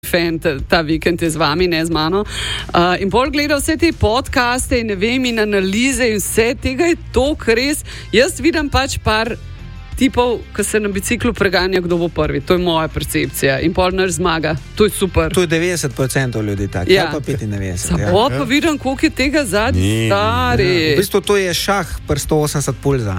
fan, ta vikend je z vami, ne z mano. In bolj gleda vse te podcaste in ne vem, in analize in vse tega je toliko res. Jaz vidim pač par tipov, ki se na biciklu preganja, kdo bo prvi. To je moja percepcija. In pol naš zmaga. To je super. To je 90% ljudi tako. Ja. Pa 95%. Samo pa vidim, koliko je tega zadnji stari. Ja. V bistvu to je šah pri 180 pulza.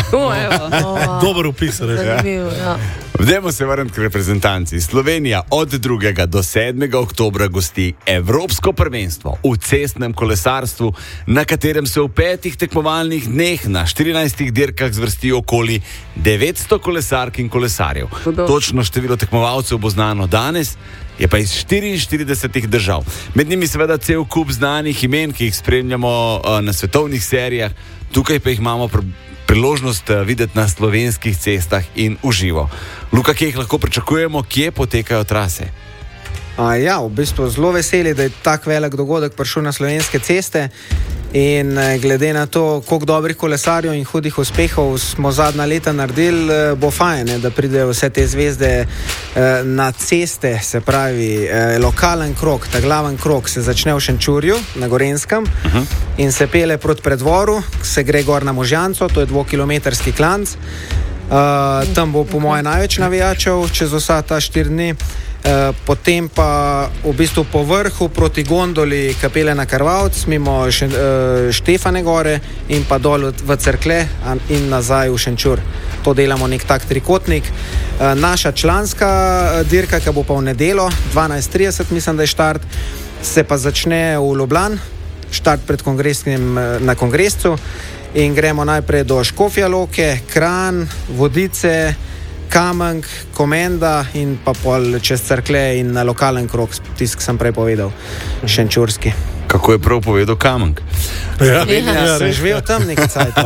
Dober upis, ja. Vdemo se vrniti k reprezentanci. Slovenija od 2. do 7. oktobra gosti Evropsko prvenstvo v cestnem kolesarstvu, na katerem se v 5 tekmovalnih dneh na 14 dirkah zvrsti okoli 900 kolesark in kolesarjev. Točno število tekmovalcev bo znano danes, je pa iz 44 držav. Med njimi seveda cel kup znanih imen, ki jih spremljamo na svetovnih serijah. Tukaj pa jih imamo priložnost videti na slovenskih cestah in v živo. Luka, kje jih lahko pričakujemo, kje potekajo trase? Ja, v bistvu zelo veseli, da je tak velik dogodek prišel na slovenske ceste in glede na to, koliko dobrih kolesarjev in hudih uspehov smo zadnja leta naredili, bo fajn, da pridejo vse te zvezde na ceste, se pravi lokalen krog, ta glaven krog se začne v Šenčurju na Gorenjskem in se pele proti Predvoru, se gre gor na Možjanco, to je 2-kilometrski klanc. Tam bo po moje največ navijačev čez vsa ta 4 dni. Potem pa v bistvu po vrhu proti gondoli kapele na Karvavc, mimo Štefane gore in pa dol v Cerklje in nazaj v Šenčur. To delamo nek tak trikotnik. Naša članska dirka, ki bo pa v nedeljo, 12:30 mislim, da je štart, se pa začne v Ljubljani, štart pred kongresnim na kongrescu in gremo najprej do Škofja Loke, Kranj, Vodice, Kamenk, Komenda in pa pol čez Cerklje in na lokalen krog, tisk sem prej povedal, šenčurski. Kako je prav povedal Kamenk? Ja, sem živel tam nekaj cajt.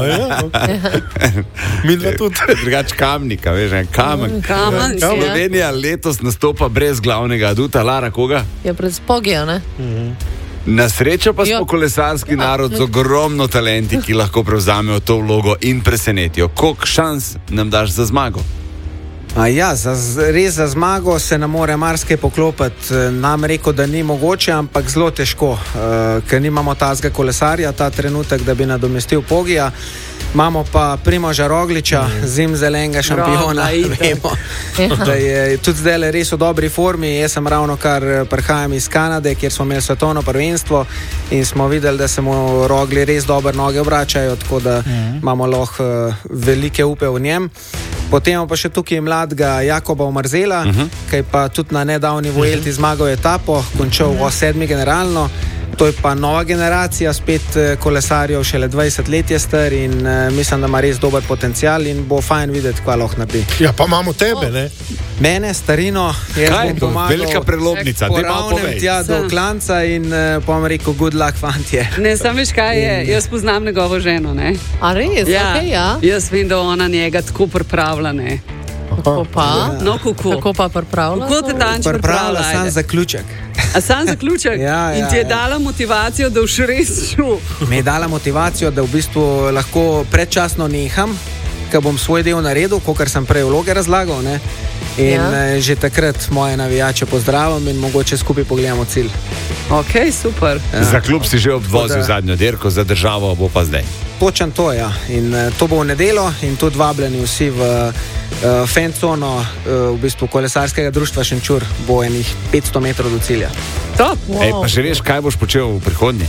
Mi dva tudi. Drugač Kamnika, veš, Kamenk. Slovenija letos nastopa brez glavnega aduta. Lara, koga? Ja, brez Pogija, ne? Na srečo pa smo kolesarski narod z ogromno talenti, ki lahko prevzamejo to vlogo in presenetijo. Koliko šans nam daš za zmago? Ja, res za zmago se nam mora marsikaj poklopiti. Nam rekel, da ni mogoče, ampak zelo težko, ker nimamo tazga kolesarja ta trenutek, da bi nadomestil Pogija. Imamo pa Primoža Rogliča, zimzelenega šampiona, vemo, da je tudi zdaj res v dobri formi. Jaz sem ravno kar prihajam iz Kanade, kjer smo imeli svetovno prvenstvo in smo videli, da se mu Rogli res dobre noge obračajo, tako da imamo lahko velike upe v njem. Potem pa še tukaj mladega Jakoba Omrzela, ki je pa tudi na nedavni Vuelti zmagal etapo, končal v 7. generalno. To je pa nova generacija, spet kolesarjev, šele 20 let je star in mislim, da ima res dober potencial in bo fajn videti, kva lahko naredi. Ja, pa imamo tebe, ne? Mene, starino, jaz Kaj bom pomagal. Velika prelomnica, te malo povej. Tja do klanca in bom rekel, good luck, fantje. Ne, sam veš kaj je, jaz poznam njegovo ženo, ne? A res? Ja, Okay, ja. Jaz vem, da ona njega tako pripravlja, ne? Kako pa? No, kako? Kako pa pripravlja? Kako te tanče pripravlja sam zaključek. A sam zaključek? Ja, in ti je dala motivacijo, da boš res šel? Mi je dala motivacijo, da v bistvu lahko predčasno neham, ker bom svoj del naredil, kakor sem prej vloge razlagal, ne? In že takrat moje navijače pozdravim in mogoče skupaj pogledamo cilj. Ok, super. Ja. Za klub si že obvozil zadnjo dirko, za državo bo pa zdaj. Točen to, ja. In to bo v nedeljo in tudi vabljeni vsi v fancono, v bistvu kolesarskega društva Šenčur, bo enih 500 metrov do cilja. Top. Wow. Ej, pa že veš, kaj boš počel v prihodnje?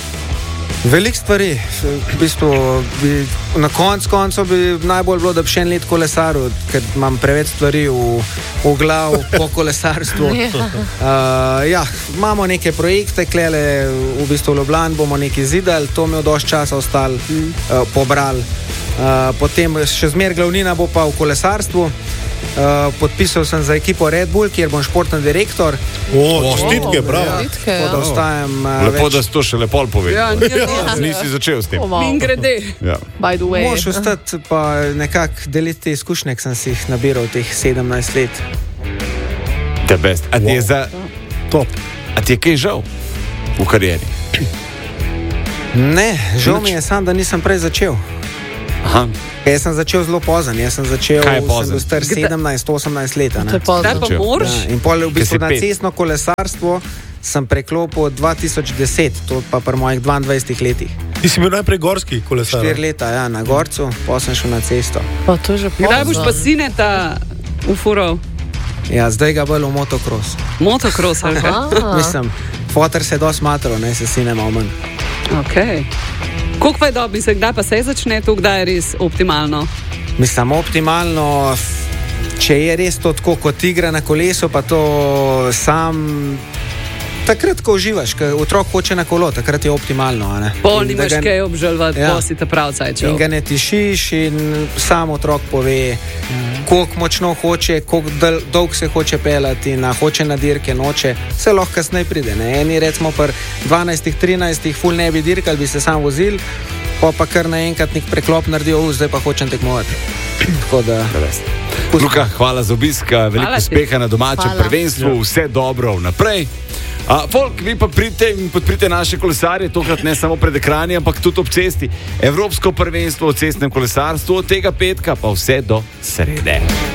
Veliko stvari. V bistvu na koncu bi najbolj bilo, da bi še en let kolesaril, ker imam preveč stvari v glavu po kolesarstvu. Ja, imamo neke projekte, klele v bistvu v Ljubljani bomo nekaj zidali, to mi je dosti časa ostalo, pobrali. Potem še zmer glavnina bo pa v kolesarstvu. Podpisal sem za ekipo Red Bull, kjer bom športni direktor. Čestitke, bravo. Da ostajam Lepo, da si to še lepo povedal. Ja, Nisi začel s tem. in grede. Ja. By the way. Moš ostati pa nekako deliti te izkušnje, ki sem si jih nabiral teh 17 let. The best. A ti je za... Top. A ti je kaj žal v karieri? Ne, žal mi je sam, da nisem prej začel. Aha. Jaz sem začel zelo pozno, jaz sem začel, Kaj je sem pozen? bil star 17-18 let. a ne. To je pozno. Zdaj pa moraš. Ja, in pol v bistvu si na pet. cestno kolesarstvo sem preklopil 2010, to pa pri mojih 22 letih. Ti si bil najprej gorski kolesar. 4 leta ja, na Gorcu, pa sem šel na cesto. Pa to je že pozno. Kdaj boš pa sineta ufurov? Ja, zdaj ga bolj v motocross. Motocross ali kaj? Mislim, fotor se dosti matro, ne se sine malo manj. Okay. Koliko pa je dobi se, kdaj pa se začne to, kdaj je res optimalno? Mislim, optimalno, če je res to tako kot igra na kolesu, pa to sam. Takrat, ko uživaš, ko otrok hoče na kolo, takrat je optimalno. a ne. Pol In da nimaš ga- kaj obžalovati, Ja. ja. Si ta prav In cajčev. ga ne tišiš, in sam otrok pove, koliko močno hoče, koliko dolg se hoče pelati, in a hoče na dirke, noče, se lahko kasneje pride. Ne? Eni recimo pri 12-13, ful ne bi dirkali, bi se sam vozil, pa kar naenkrat nek preklop naredijo, zdaj pa hočem tekmovati. Tako da, Luka, hvala za obisk, veliko Hvala ti. uspeha na domačem Hvala. prvenstvu, vse dobro vnaprej. Folk, vi pa pridite in podprite naše kolesarje, tokrat ne samo pred ekrani, ampak tudi ob cesti. Evropsko prvenstvo v cestnem kolesarstvu od tega petka pa vse do srede.